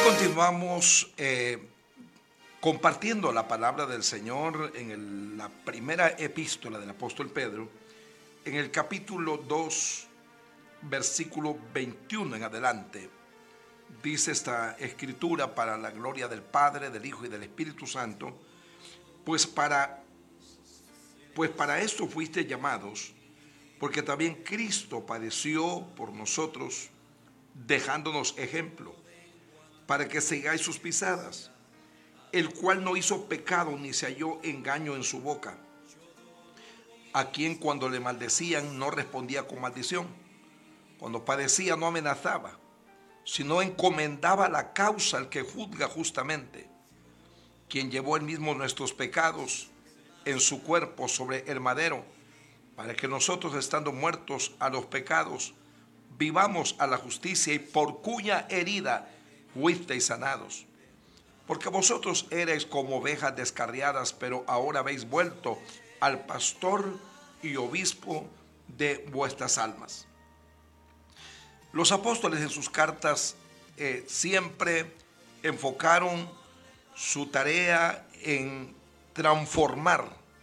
Continuamos compartiendo la palabra del Señor en la primera epístola del apóstol Pedro, en el capítulo 2, versículo 21 en adelante. Dice esta escritura: para la gloria del Padre, del Hijo y del Espíritu Santo, pues para esto fuiste llamados, porque también Cristo padeció por nosotros, dejándonos ejemplo, para que sigáis sus pisadas, el cual no hizo pecado ni se halló engaño en su boca, a quien cuando le maldecían no respondía con maldición, cuando padecía no amenazaba, sino encomendaba la causa al que juzga justamente, quien llevó él mismo nuestros pecados en su cuerpo sobre el madero, para que nosotros, estando muertos a los pecados, vivamos a la justicia, y por cuya herida fuisteis sanados. Porque vosotros erais como ovejas descarriadas, pero ahora habéis vuelto al pastor y obispo de vuestras almas. Los apóstoles en sus cartas siempre enfocaron su tarea en transformar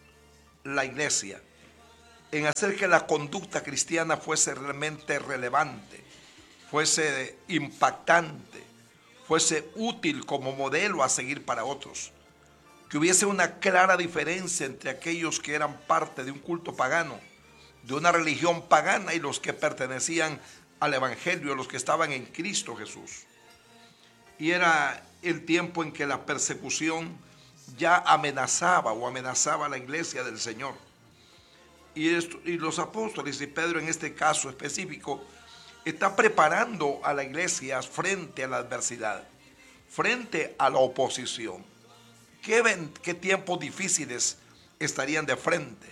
la iglesia, en hacer que la conducta cristiana fuese realmente relevante, fuese impactante, fuese útil como modelo a seguir para otros, que hubiese una clara diferencia entre aquellos que eran parte de un culto pagano, de una religión pagana, y los que pertenecían al Evangelio, los que estaban en Cristo Jesús. Y era el tiempo en que la persecución ya amenazaba a la iglesia del Señor. Y los apóstoles, y Pedro en este caso específico, está preparando a la iglesia frente a la adversidad, frente a la oposición. ¿Qué tiempos difíciles estarían de frente?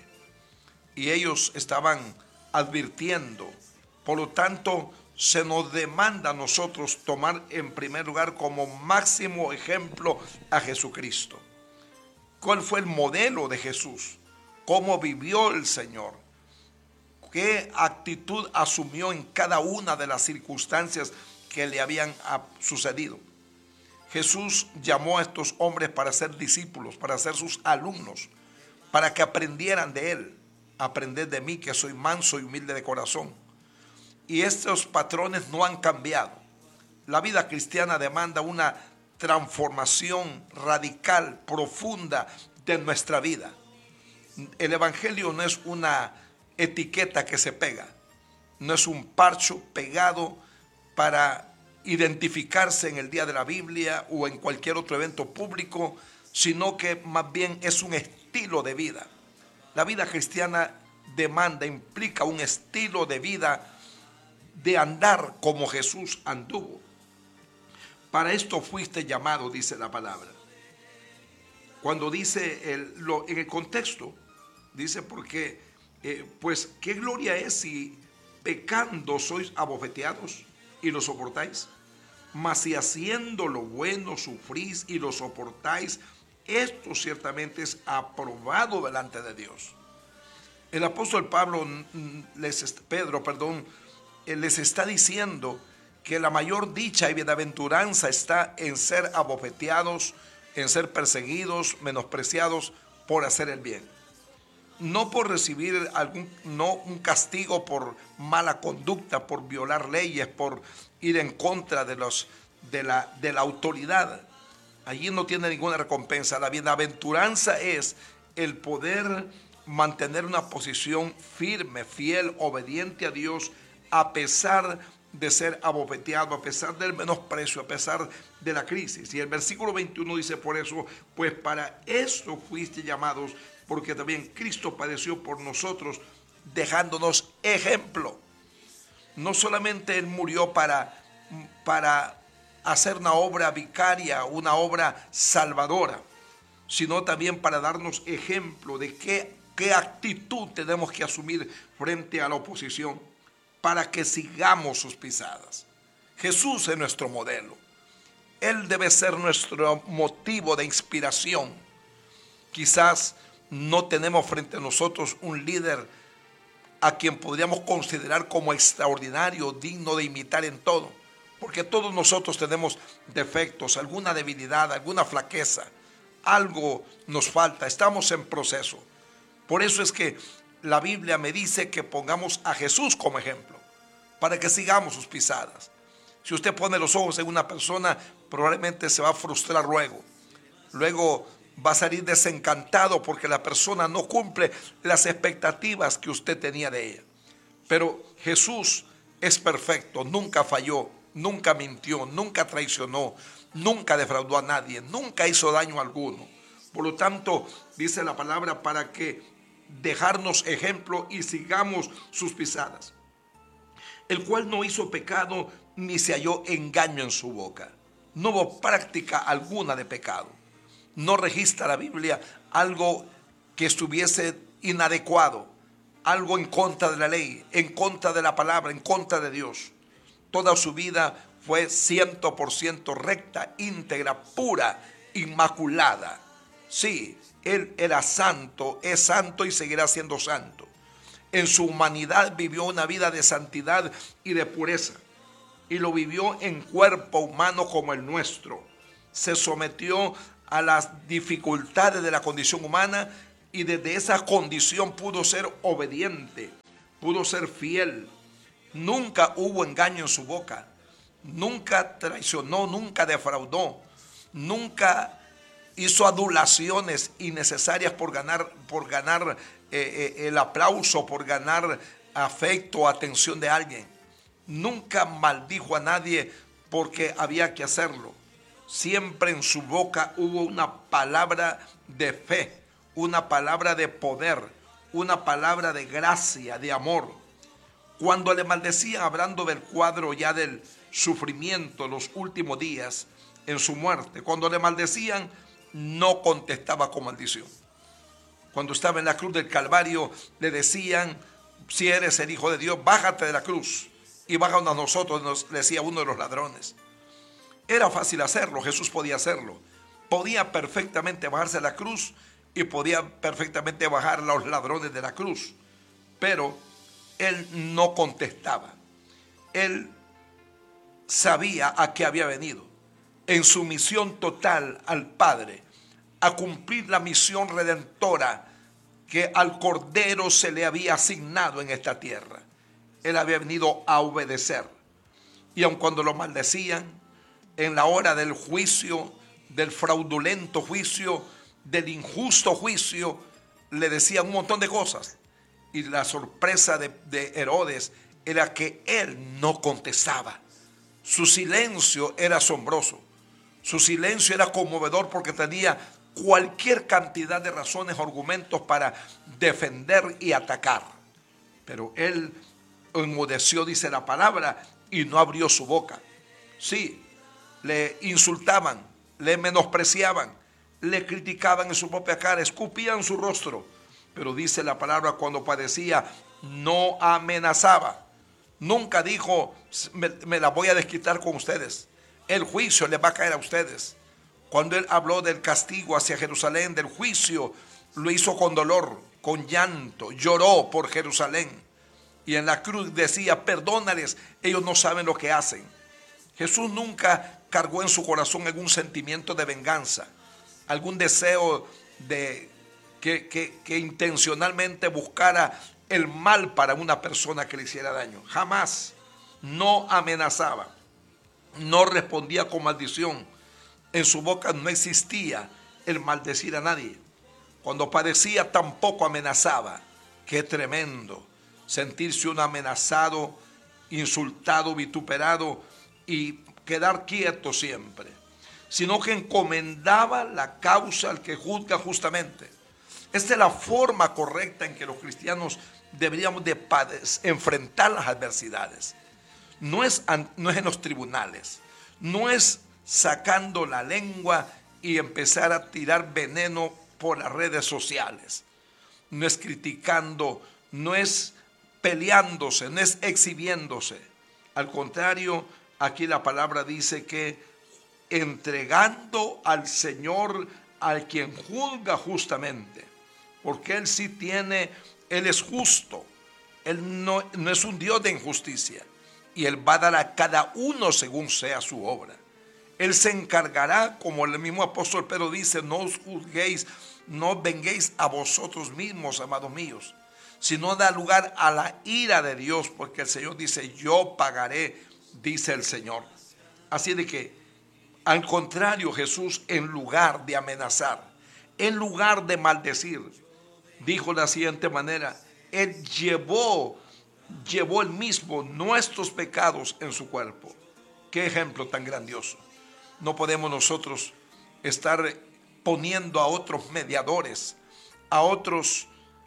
Y ellos estaban advirtiendo. Por lo tanto, se nos demanda a nosotros tomar en primer lugar como máximo ejemplo a Jesucristo. ¿Cuál fue el modelo de Jesús? ¿Cómo vivió el Señor? ¿Qué actitud asumió en cada una de las circunstancias que le habían sucedido? Jesús llamó a estos hombres para ser discípulos, para ser sus alumnos, para que aprendieran de Él. Aprended de mí, que soy manso y humilde de corazón. Y estos patrones no han cambiado. La vida cristiana demanda una transformación radical, profunda de nuestra vida. El Evangelio no es una etiqueta que se pega, no es un parcho pegado para identificarse en el día de la Biblia o en cualquier otro evento público, sino que más bien es un estilo de vida. La vida cristiana implica un estilo de vida, de andar como Jesús anduvo. Para esto fuiste llamado, dice la palabra. Cuando dice en el contexto, dice porque pues qué gloria es si pecando sois abofeteados y lo soportáis, mas si haciendo lo bueno sufrís y lo soportáis, esto ciertamente es aprobado delante de Dios. El apóstol Pedro, les está diciendo que la mayor dicha y bienaventuranza está en ser abofeteados, en ser perseguidos, menospreciados por hacer el bien. No por recibir un castigo por mala conducta, por violar leyes, por ir en contra de la autoridad. Allí no tiene ninguna recompensa. La bienaventuranza es el poder mantener una posición firme, fiel, obediente a Dios, a pesar de ser abofeteado, a pesar del menosprecio, a pesar de la crisis. Y el versículo 21 dice: por eso, pues para esto fuiste llamados, porque también Cristo padeció por nosotros, dejándonos ejemplo. No solamente Él murió para hacer una obra vicaria, una obra salvadora, sino también para darnos ejemplo de qué actitud tenemos que asumir frente a la oposición, para que sigamos sus pisadas. Jesús es nuestro modelo. Él debe ser nuestro motivo de inspiración. Quizás no tenemos frente a nosotros un líder a quien podríamos considerar como extraordinario, digno de imitar en todo, porque todos nosotros tenemos defectos, alguna debilidad, alguna flaqueza, algo nos falta, estamos en proceso. Por eso es que la Biblia me dice que pongamos a Jesús como ejemplo, para que sigamos sus pisadas. Si usted pone los ojos en una persona, probablemente se va a frustrar luego. Luego va a salir desencantado porque la persona no cumple las expectativas que usted tenía de ella. Pero Jesús es perfecto, nunca falló, nunca mintió, nunca traicionó, nunca defraudó a nadie, nunca hizo daño a alguno. Por lo tanto, dice la palabra, para que dejarnos ejemplo y sigamos sus pisadas. El cual no hizo pecado ni se halló engaño en su boca. No hubo práctica alguna de pecado. No registra la Biblia algo que estuviese inadecuado, algo en contra de la ley, en contra de la palabra, en contra de Dios. Toda su vida fue 100% recta, íntegra, pura, inmaculada. Sí, él era santo, es santo y seguirá siendo santo. En su humanidad vivió una vida de santidad y de pureza. Y lo vivió en cuerpo humano como el nuestro. Se sometió a las dificultades de la condición humana y desde esa condición pudo ser obediente, pudo ser fiel. Nunca hubo engaño en su boca. Nunca traicionó, nunca defraudó. Nunca hizo adulaciones innecesarias por ganar el aplauso, por ganar afecto o atención de alguien. Nunca maldijo a nadie porque había que hacerlo. Siempre en su boca hubo una palabra de fe, una palabra de poder, una palabra de gracia, de amor. Cuando le maldecían, hablando del cuadro ya del sufrimiento, los últimos días en su muerte, cuando le maldecían, no contestaba con maldición. Cuando estaba en la cruz del Calvario, le decían: si eres el Hijo de Dios, bájate de la cruz y bájanos a nosotros, nos decía uno de los ladrones. Era fácil hacerlo, Jesús podía hacerlo. Podía perfectamente bajarse de la cruz y podía perfectamente bajar a los ladrones de la cruz. Pero él no contestaba. Él sabía a qué había venido. En su misión total al Padre, a cumplir la misión redentora que al Cordero se le había asignado en esta tierra. Él había venido a obedecer. Y aun cuando lo maldecían, en la hora del juicio, del fraudulento juicio, del injusto juicio, le decían un montón de cosas. Y la sorpresa de Herodes era que él no contestaba. Su silencio era asombroso. Su silencio era conmovedor porque tenía cualquier cantidad de razones o argumentos para defender y atacar. Pero él enmudeció, dice la palabra, y no abrió su boca. Sí, le insultaban, le menospreciaban, le criticaban en su propia cara, escupían su rostro. Pero dice la palabra, cuando padecía, no amenazaba. Nunca dijo: me la voy a desquitar con ustedes. El juicio les va a caer a ustedes. Cuando él habló del castigo hacia Jerusalén, del juicio, lo hizo con dolor, con llanto, lloró por Jerusalén. Y en la cruz decía: perdónales, ellos no saben lo que hacen. Jesús nunca cargó en su corazón algún sentimiento de venganza, algún deseo de que intencionalmente buscara el mal para una persona que le hiciera daño. Jamás. No amenazaba, no respondía con maldición. En su boca no existía el maldecir a nadie. Cuando padecía tampoco amenazaba. Qué tremendo sentirse un amenazado, insultado, vituperado y quedar quieto siempre, sino que encomendaba la causa al que juzga justamente. Esta es la forma correcta en que los cristianos deberíamos de enfrentar las adversidades. No es en los tribunales, no es sacando la lengua y empezar a tirar veneno por las redes sociales, no es criticando, no es peleándose, no es exhibiéndose. Al contrario, aquí la palabra dice que entregando al Señor, al quien juzga justamente, porque Él sí tiene, Él es justo, Él no es un Dios de injusticia. y Él va a dar a cada uno según sea su obra. Él se encargará, como el mismo apóstol Pedro dice, no os juzguéis, no os venguéis a vosotros mismos, amados míos, sino da lugar a la ira de Dios, porque el Señor dice, yo pagaré, dice el Señor. Así de que, al contrario, Jesús, en lugar de amenazar, en lugar de maldecir, dijo de la siguiente manera: Él llevó él mismo nuestros pecados en su cuerpo. Qué ejemplo tan grandioso. No podemos nosotros estar poniendo a otros mediadores, a otros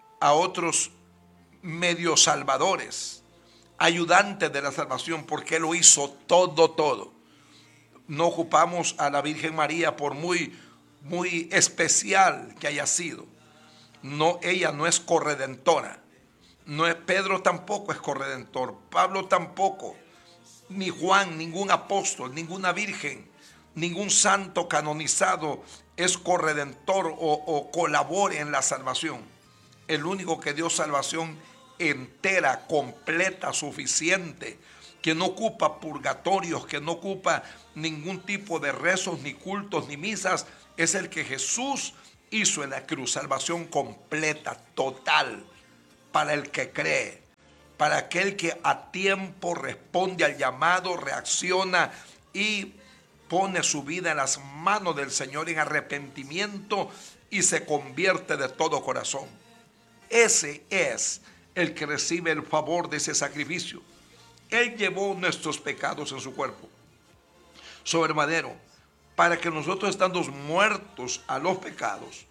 medios salvadores, ayudantes de la salvación, porque Él lo hizo todo. No ocupamos a la Virgen María por muy especial que haya sido. No, ella no es corredentora. No es, Pedro tampoco es corredentor, Pablo tampoco, ni Juan, ningún apóstol, ninguna virgen, ningún santo canonizado es corredentor o colabore en la salvación. El único que dio salvación entera, completa, suficiente, que no ocupa purgatorios, que no ocupa ningún tipo de rezos, ni cultos, ni misas, es el que Jesús hizo en la cruz. Salvación completa, total, para el que cree, para aquel que a tiempo responde al llamado, reacciona y pone su vida en las manos del Señor en arrepentimiento y se convierte de todo corazón. Ese es el que recibe el favor de ese sacrificio. Él llevó nuestros pecados en su cuerpo sobre el madero, para que nosotros, estando muertos a los pecados,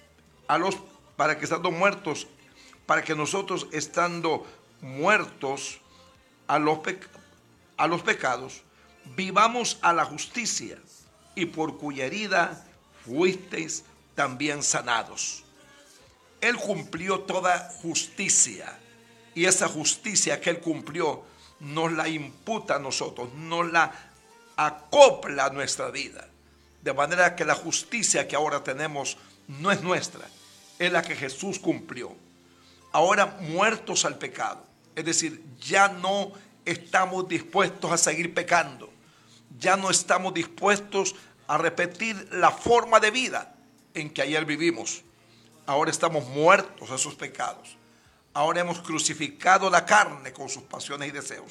para que nosotros, estando muertos a los pecados, vivamos a la justicia, y por cuya herida fuisteis también sanados. Él cumplió toda justicia, y esa justicia que Él cumplió nos la imputa a nosotros, nos la acopla a nuestra vida. De manera que la justicia que ahora tenemos no es nuestra, es la que Jesús cumplió. Ahora, muertos al pecado, es decir, ya no estamos dispuestos a seguir pecando, ya no estamos dispuestos a repetir la forma de vida en que ayer vivimos. Ahora estamos muertos a esos pecados. Ahora hemos crucificado la carne con sus pasiones y deseos.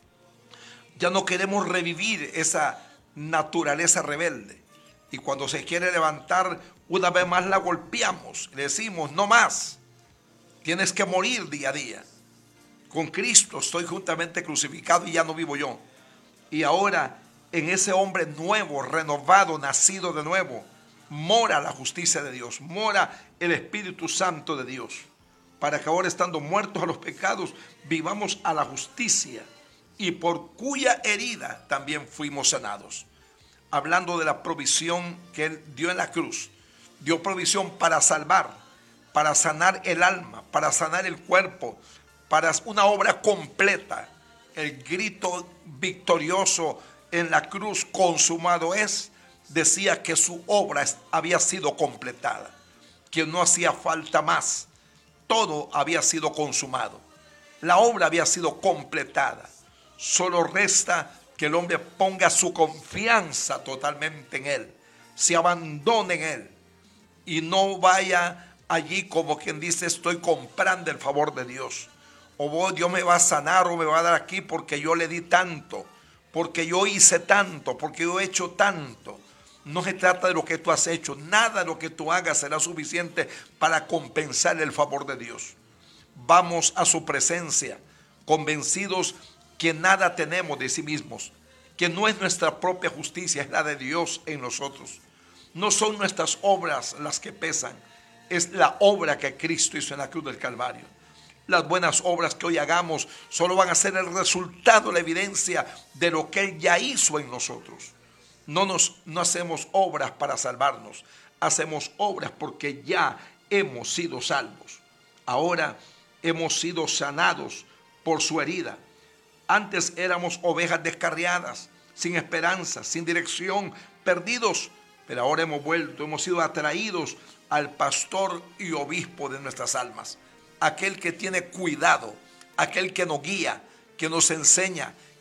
Ya no queremos revivir esa naturaleza rebelde. Y cuando se quiere levantar, una vez más la golpeamos. Le decimos, no más. Tienes que morir día a día. Con Cristo estoy juntamente crucificado y ya no vivo yo. Y ahora en ese hombre nuevo, renovado, nacido de nuevo, mora la justicia de Dios, mora el Espíritu Santo de Dios. Para que ahora, estando muertos a los pecados, vivamos a la justicia, y por cuya herida también fuimos sanados. Hablando de la provisión que Él dio en la cruz, dio provisión para salvar, para sanar el alma, para sanar el cuerpo, para una obra completa. El grito victorioso en la cruz, consumado es, decía que su obra había sido completada, que no hacía falta más. Todo había sido consumado. La obra había sido completada. Solo resta que el hombre ponga su confianza totalmente en Él, se abandone en Él y no vaya allí como quien dice, estoy comprando el favor de Dios, o Dios me va a sanar o me va a dar aquí porque yo le di tanto, porque yo hice tanto, porque yo he hecho tanto. No se trata de lo que tú has hecho. Nada de lo que tú hagas será suficiente para compensar el favor de Dios. Vamos a su presencia convencidos que nada tenemos de sí mismos, que no es nuestra propia justicia, es la de Dios en nosotros. No son nuestras obras las que pesan, es la obra que Cristo hizo en la cruz del Calvario. Las buenas obras que hoy hagamos solo van a ser el resultado, la evidencia de lo que Él ya hizo en nosotros. No hacemos obras para salvarnos, hacemos obras porque ya hemos sido salvos. Ahora hemos sido sanados por su herida. Antes éramos ovejas descarriadas, sin esperanza, sin dirección, perdidos, pero ahora hemos vuelto, hemos sido atraídos al pastor y obispo de nuestras almas, aquel que tiene cuidado, aquel que nos guía, que nos enseña,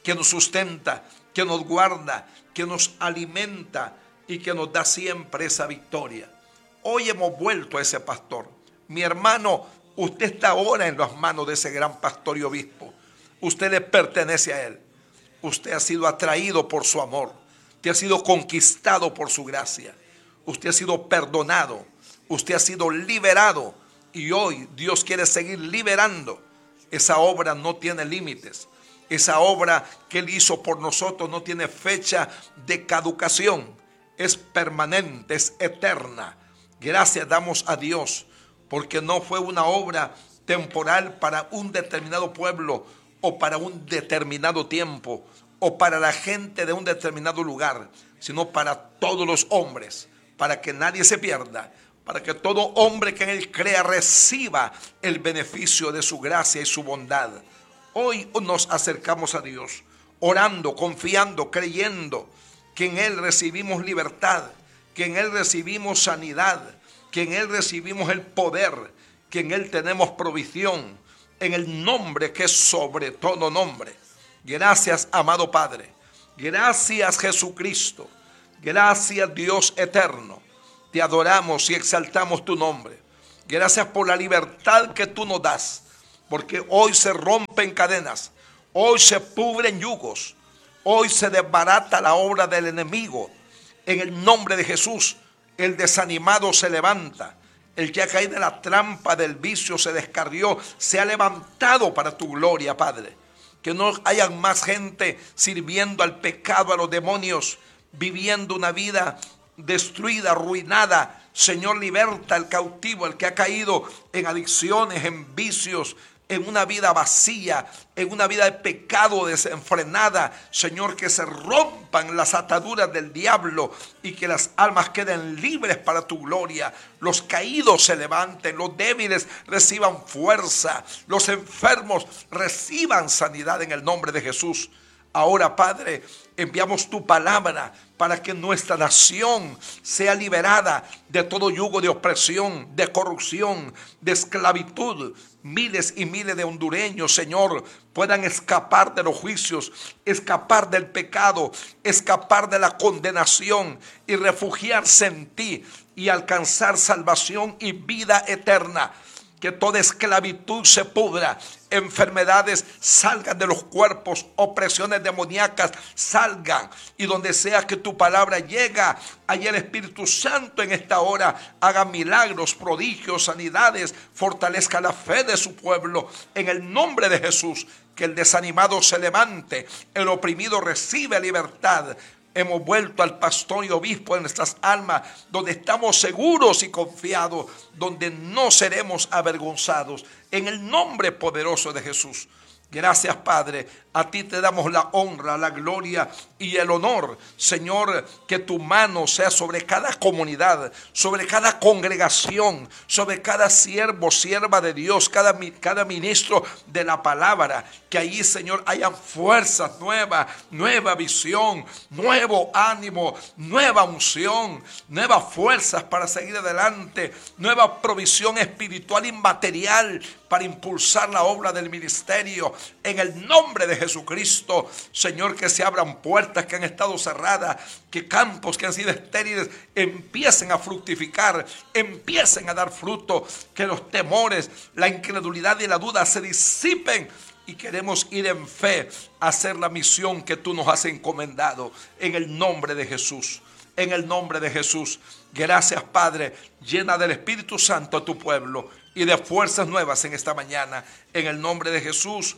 que nos sustenta, que nos guarda, que nos alimenta y que nos da siempre esa victoria. Hoy hemos vuelto a ese pastor. Mi hermano, usted está ahora en las manos de ese gran pastor y obispo. Usted le pertenece a él. Usted ha sido atraído por su amor. Usted ha sido conquistado por su gracia. Usted ha sido perdonado. Usted ha sido liberado. Y hoy Dios quiere seguir liberando. Esa obra no tiene límites. Esa obra que Él hizo por nosotros no tiene fecha de caducación. Es permanente, es eterna. Gracias damos a Dios porque no fue una obra temporal para un determinado pueblo o para un determinado tiempo o para la gente de un determinado lugar, sino para todos los hombres, para que nadie se pierda, para que todo hombre que en Él crea reciba el beneficio de su gracia y su bondad. Hoy nos acercamos a Dios, orando, confiando, creyendo que en Él recibimos libertad, que en Él recibimos sanidad, que en Él recibimos el poder, que en Él tenemos provisión, en el nombre que es sobre todo nombre. Gracias, amado Padre. Gracias, Jesucristo. Gracias, Dios eterno. Te adoramos y exaltamos tu nombre. Gracias por la libertad que tú nos das, porque hoy se rompen cadenas, hoy se pudren yugos, hoy se desbarata la obra del enemigo. En el nombre de Jesús, el desanimado se levanta. El que ha caído en la trampa del vicio se descarrió, se ha levantado para tu gloria, Padre. Que no haya más gente sirviendo al pecado, a los demonios, viviendo una vida destruida, arruinada. Señor, liberta al cautivo, el que ha caído en adicciones, en vicios, en una vida vacía, en una vida de pecado desenfrenada. Señor, que se rompan las ataduras del diablo y que las almas queden libres para tu gloria. Los caídos se levanten, los débiles reciban fuerza, los enfermos reciban sanidad en el nombre de Jesús. Ahora, Padre, enviamos tu palabra para que nuestra nación sea liberada de todo yugo de opresión, de corrupción, de esclavitud. Miles y miles de hondureños, Señor, puedan escapar de los juicios, escapar del pecado, escapar de la condenación y refugiarse en ti y alcanzar salvación y vida eterna. Que toda esclavitud se pudra, enfermedades salgan de los cuerpos, opresiones demoníacas salgan, y donde sea que tu palabra llega, allí el Espíritu Santo en esta hora haga milagros, prodigios, sanidades, fortalezca la fe de su pueblo en el nombre de Jesús. Que el desanimado se levante, el oprimido recibe libertad. Hemos vuelto al pastor y obispo de nuestras almas, donde estamos seguros y confiados, donde no seremos avergonzados. En el nombre poderoso de Jesús. Gracias, Padre. A ti te damos la honra, la gloria y el honor. Señor, que tu mano sea sobre cada comunidad, sobre cada congregación, sobre cada siervo, sierva de Dios, cada ministro de la palabra. Que allí, Señor, hayan fuerzas nuevas, nueva visión, nuevo ánimo, nueva unción, nuevas fuerzas para seguir adelante, nueva provisión espiritual y material para impulsar la obra del ministerio. En el nombre de Jesucristo, Señor, que se abran puertas que han estado cerradas, que campos que han sido estériles empiecen a fructificar, empiecen a dar fruto, que los temores, la incredulidad y la duda se disipen. Y queremos ir en fe a hacer la misión que tú nos has encomendado. En el nombre de Jesús. En el nombre de Jesús. Gracias, Padre. Llena del Espíritu Santo a tu pueblo y de fuerzas nuevas en esta mañana. En el nombre de Jesús.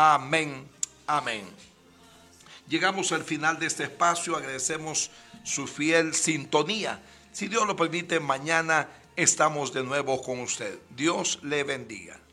Amén. Amén. Llegamos al final de este espacio. Agradecemos su fiel sintonía. Si Dios lo permite, mañana estamos de nuevo con usted. Dios le bendiga.